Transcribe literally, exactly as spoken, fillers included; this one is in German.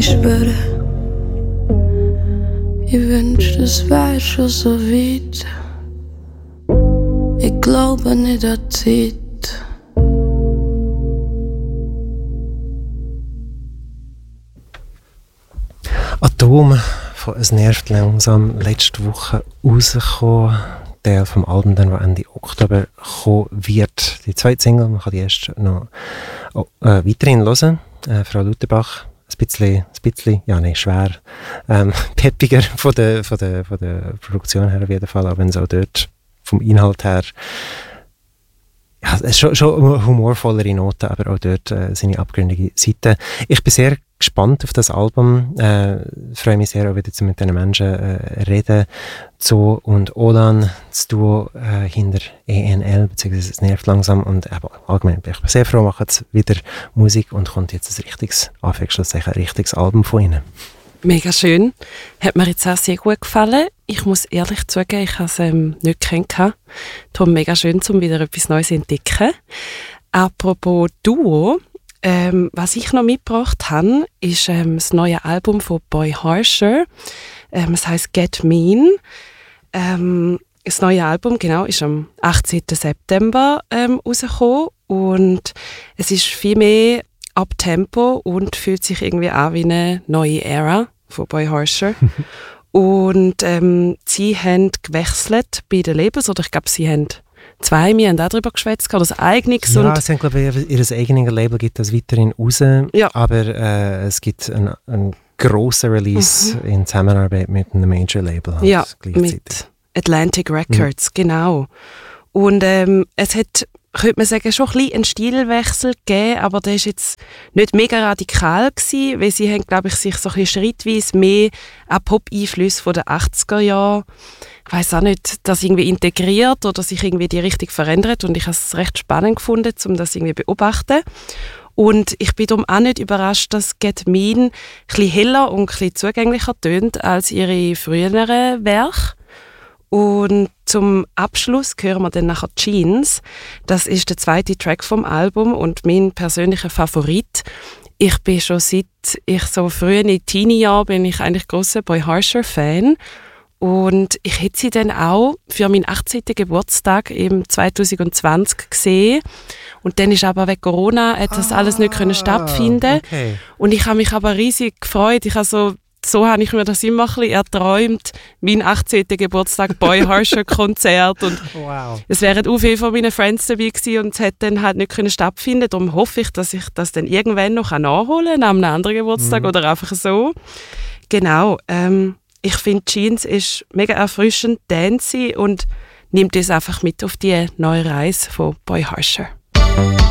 Ich würde, ich wünschte, es wäre schon so weit. Ich glaube nicht an die Zeit. Atom von «Es nervt langsam» letzte Woche rausgekommen. Der vom Album, dann, der Ende Oktober kommen wird. Die zweite Single, man kann die erst noch oh, äh, weiterhin hören. Äh, Frau Lutherbach, ein bisschen, ein bisschen, ja nein, schwer, ähm, peppiger von der, von, der, von der Produktion her auf jeden Fall, auch wenn es auch dort vom Inhalt her ja, es ist schon, schon humorvollere Noten, aber auch dort äh, seine abgründige Seiten. Ich bin sehr gespannt auf das Album. Äh, freue mich sehr, auch wieder zu mit diesen Menschen äh, reden. Zo und Olan, das Duo äh, hinter E N L, beziehungsweise «Es nervt langsam». Und äh, allgemein bin ich sehr froh, machen jetzt wieder Musik und kommt jetzt ein richtiges, anfänglich ein richtiges Album von ihnen. Mega schön. Hat mir jetzt auch sehr gut gefallen. Ich muss ehrlich zugeben, ich habe es ähm, nicht kennengelernt. Darum mega schön, um wieder etwas Neues zu entdecken. Apropos Duo, ähm, was ich noch mitgebracht habe, ist ähm, das neue Album von Boy Harsher. Ähm, es heisst «Get Mean». Ähm, das neue Album, genau, ist am achtzehnten September ähm, rausgekommen. Und es ist viel mehr Abtempo und fühlt sich irgendwie an wie eine neue Ära von Boy Harsher. Und ähm, sie haben gewechselt bei den Labels, oder ich glaube, sie haben zwei, wir haben auch darüber geschwätzt, oder das eigenes. Ja, und sie haben, glaube ich, ihr eigenes Label gibt das weiterhin raus, ja. aber äh, es gibt einen, einen grossen Release mhm. in Zusammenarbeit mit einem Major-Label. Halt ja, mit Atlantic Records, mhm. genau. Und ähm, es hat, könnte man sagen, schon ein bisschen einen Stilwechsel gegeben, aber der war jetzt nicht mega radikal gewesen, weil sie haben, glaube ich, sich so ein bisschen schrittweise mehr an Pop-Einflüsse von den achtziger Jahren, ich weiss auch nicht, das irgendwie integriert oder sich irgendwie die Richtung verändert, und ich habe es recht spannend gefunden, um das irgendwie zu beobachten. Und ich bin darum auch nicht überrascht, dass Get Mean ein bisschen heller und ein bisschen zugänglicher tönt als ihre früheren Werke. Und zum Abschluss hören wir dann nachher «Jeans». Das ist der zweite Track vom Album und mein persönlicher Favorit. Ich bin schon seit ich so frühen Teenie-Jahren bin ich eigentlich grosser Boy Harsher-Fan. Und ich hätte sie dann auch für meinen achtzehnten Geburtstag im zwanzig zwanzig gesehen. Und dann ist aber wegen Corona hat das ah, alles nicht können stattfinden. Okay. Und ich habe mich aber riesig gefreut. Ich habe so So habe ich mir das immer ein bisschen erträumt, mein achtzehnten Geburtstag Boy Harsher Konzert. Und wow. Es wären auch viele von meinen Friends dabei gewesen und es hätte dann halt nicht können stattfinden. Darum hoffe ich, dass ich das dann irgendwann noch nachholen kann, an einem anderen Geburtstag mm. oder einfach so. Genau. Ähm, ich finde, «Jeans» ist mega erfrischend, dancey und nimmt uns einfach mit auf die neue Reise von Boy Harsher.